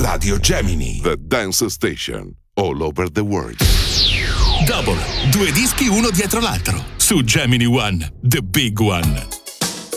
Radio Gemini. The Dance Station. All over the world. Double. 2 dischi uno dietro l'altro. Su Gemini One. The Big One.